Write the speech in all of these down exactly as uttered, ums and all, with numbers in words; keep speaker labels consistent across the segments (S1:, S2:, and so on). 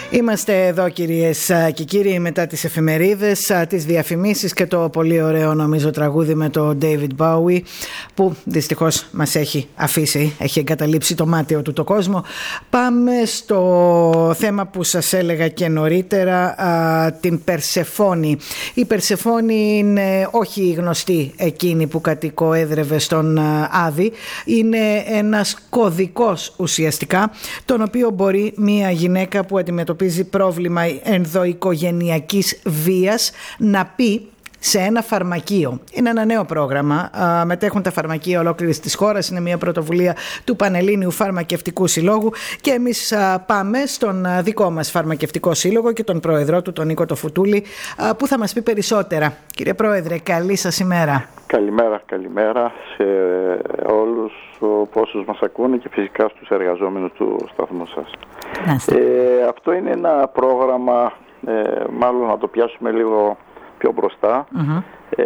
S1: Είμαστε εδώ, κυρίες και κύριοι, μετά τις εφημερίδες, τις διαφημίσεις και το πολύ ωραίο νομίζω τραγούδι με το David Bowie, που δυστυχώς μας έχει αφήσει, έχει εγκαταλείψει το μάτιο του το κόσμο. Πάμε στο θέμα που σας έλεγα και νωρίτερα, την Περσεφόνη. Η Περσεφόνη είναι όχι η γνωστή εκείνη που κατοικοέδρευε στον Άδη, είναι ένας κωδικός ουσιαστικά, τον οποίο μπορεί μία γυναίκα που αντιμετωπίζει πρόβλημα ενδοοικογενειακής βίας να πει σε ένα φαρμακείο. Είναι ένα νέο πρόγραμμα. Μετέχουν τα φαρμακεία ολόκληρης της χώρας. Είναι μια πρωτοβουλία του Πανελλήνιου Φαρμακευτικού Συλλόγου και εμείς πάμε στον δικό μας Φαρμακευτικό Σύλλογο και τον πρόεδρό του, τον Νίκο το Φουτούλη, που θα μας πει περισσότερα. Κύριε Πρόεδρε, καλή σας ημέρα.
S2: Καλημέρα, καλημέρα σε όλους όσους μας ακούνε και φυσικά στους εργαζόμενους του σταθμού σας. Ε, αυτό είναι ένα πρόγραμμα, ε, μάλλον να το πιάσουμε λίγο πιο μπροστά. Mm-hmm. Ε,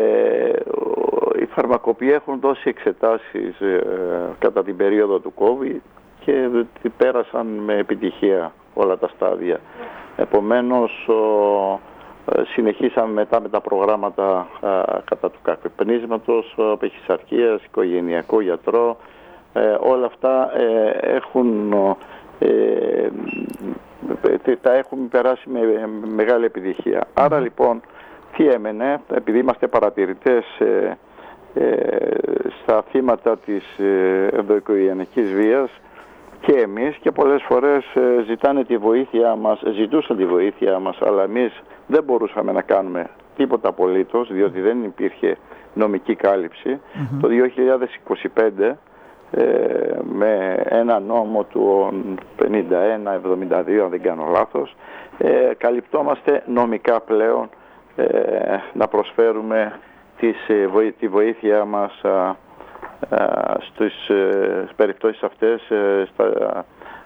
S2: οι φαρμακοποιοί έχουν δώσει εξετάσεις ε, κατά την περίοδο του COVID και πέρασαν με επιτυχία όλα τα στάδια. Επομένως, ο, συνεχίσαμε μετά με τα προγράμματα α, κατά του καπνίσματος, παχυσαρκίας, οικογενειακό γιατρό. Ε, όλα αυτά ε, έχουν, ε, τα έχουν περάσει με μεγάλη επιτυχία. Mm-hmm. Άρα λοιπόν, τι έμενε, επειδή είμαστε παρατηρητές ε, ε, στα θύματα της ενδοοικογενειακής βίας και εμείς, και πολλές φορές ε, ζητάνε τη βοήθεια μας, ζητούσαν τη βοήθεια μας, αλλά εμείς δεν μπορούσαμε να κάνουμε τίποτα απολύτως, διότι δεν υπήρχε νομική κάλυψη. Mm-hmm. Το δύο χιλιάδες είκοσι πέντε ε, με ένα νόμο του πενήντα ένα εβδομήντα δύο, αν δεν κάνω λάθος, ε, καλυπτόμαστε νομικά πλέον ε, να προσφέρουμε τις, τη βοήθεια μας α, α, στις ε, περιπτώσεις αυτές ε, στα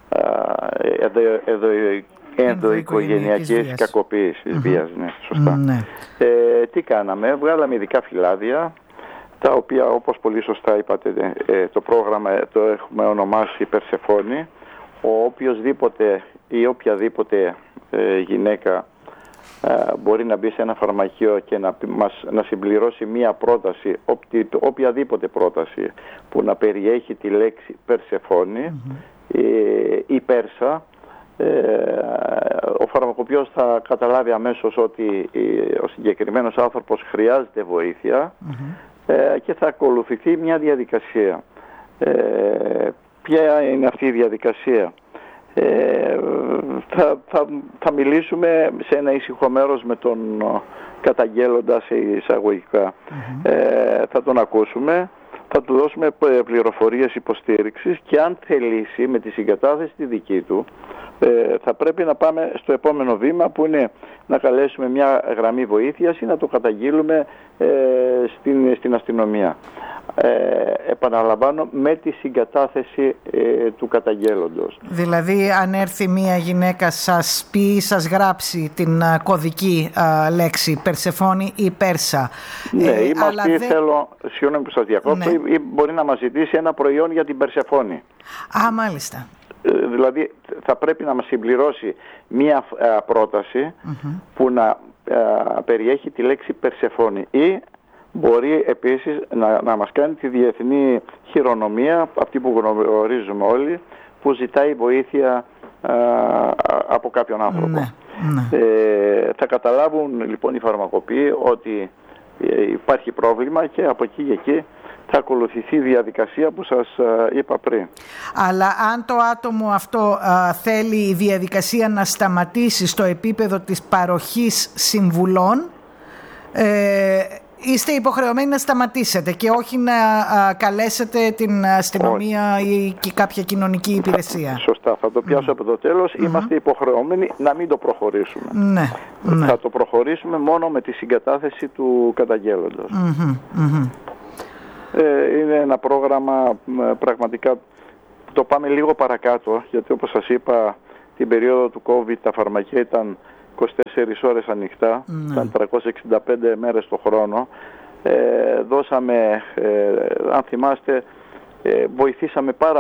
S2: ενδοοικογενειακής κακοποίησης, βίας, ναι, σωστά. Mm, ναι. Ε, τι κάναμε, βγάλαμε ειδικά φυλάδια, τα οποία, όπως πολύ σωστά είπατε, ε, το πρόγραμμα το έχουμε ονομάσει Περσεφόνη. Ο οποιοσδήποτε ή οποιαδήποτε ε, γυναίκα ε, μπορεί να μπει σε ένα φαρμακείο και να, μας, να συμπληρώσει μία πρόταση, οπτι, οποιαδήποτε πρόταση που να περιέχει τη λέξη Περσεφόνη, mm-hmm. ε, ή Πέρσα, ε, ο φαρμακοποιός θα καταλάβει αμέσως ότι ε, ο συγκεκριμένος άνθρωπος χρειάζεται βοήθεια, mm-hmm. ε, και θα ακολουθηθεί μια διαδικασία. Ε, ποια είναι αυτή η διαδικασία? Ε, θα, θα, θα μιλήσουμε σε ένα ήσυχο μέρος με τον καταγγέλλοντα σε εισαγωγικά. Mm-hmm. Ε, θα τον ακούσουμε, θα του δώσουμε πληροφορίες υποστήριξης και αν θελήσει με τη συγκατάθεση τη δική του, ε, θα πρέπει να πάμε στο επόμενο βήμα, που είναι να καλέσουμε μια γραμμή βοήθειας ή να το καταγγείλουμε ε, στην, στην αστυνομία. Ε, επαναλαμβάνω, με τη συγκατάθεση ε, του καταγγέλλοντος.
S1: Δηλαδή, αν έρθει μία γυναίκα, σας πει, σας γράψει την α, κωδική α, λέξη Περσεφόνη ή Πέρσα.
S2: Ναι, ε, ή μας πει, δε... θέλω, συγγνώμη που σας διακόπτω, ναι. ή, ή μπορεί να μας ζητήσει ένα προϊόν για την Περσεφόνη.
S1: Α, μάλιστα.
S2: Ε, δηλαδή, θα πρέπει να μας συμπληρώσει μία α, πρόταση, mm-hmm. που να α, περιέχει τη λέξη Περσεφόνη, ή μπορεί επίσης να, να μας κάνει τη διεθνή χειρονομία, αυτή που γνωρίζουμε όλοι, που ζητάει βοήθεια α, από κάποιον άνθρωπο. Ναι, ναι. Ε, θα καταλάβουν λοιπόν οι φαρμακοποιοί ότι υπάρχει πρόβλημα και από εκεί και εκεί θα ακολουθηθεί η διαδικασία που σας α, είπα πριν.
S1: Αλλά αν το άτομο αυτό α, θέλει η διαδικασία να σταματήσει στο επίπεδο της παροχής συμβουλών, ε, είστε υποχρεωμένοι να σταματήσετε και όχι να α, καλέσετε την αστυνομία ή και κάποια κοινωνική υπηρεσία.
S2: Σωστά, θα το πιάσω mm. από το τέλος. Mm-hmm. Είμαστε υποχρεωμένοι να μην το προχωρήσουμε.
S1: Ναι, ναι.
S2: Θα το προχωρήσουμε μόνο με τη συγκατάθεση του καταγγέλλοντος.
S1: Mm-hmm. Mm-hmm.
S2: Ε, είναι ένα πρόγραμμα πραγματικά, το πάμε λίγο παρακάτω, γιατί όπως σας είπα την περίοδο του COVID τα φαρμακεία ήταν είκοσι τέσσερις ώρες ανοιχτά, mm. ήταν τριακόσιες εξήντα πέντε μέρες το χρόνο. Ε, δώσαμε, ε, αν θυμάστε, ε, βοηθήσαμε πάρα